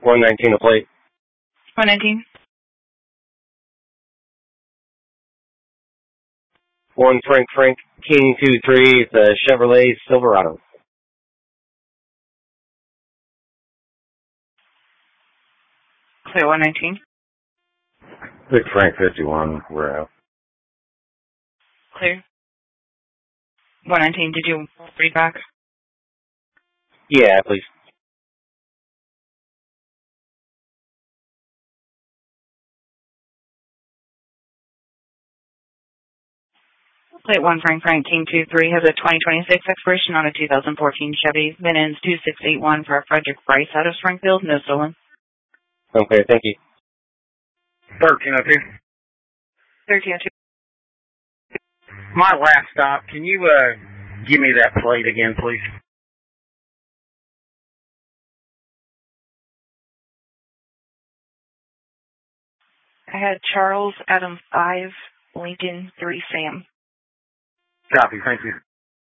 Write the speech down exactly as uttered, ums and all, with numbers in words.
one nineteen a plate. one nineteen. One Frank Frank King two three. It's a Chevrolet Silverado. Clear one nineteen. Big Frank fifty-one, warehouse. Clear. one nineteen, did you read back? Yeah, please. Plate one Frank Frank King two three has a twenty twenty-six expiration on a two thousand fourteen Chevy. Then ends two six eight one for Frederick Bryce out of Springfield. No stolen. Okay, thank you. thirteen oh two. thirteen oh two. My last stop, can you uh, give me that plate again, please? I had Charles Adam five Lincoln three Sam. Copy, thank you.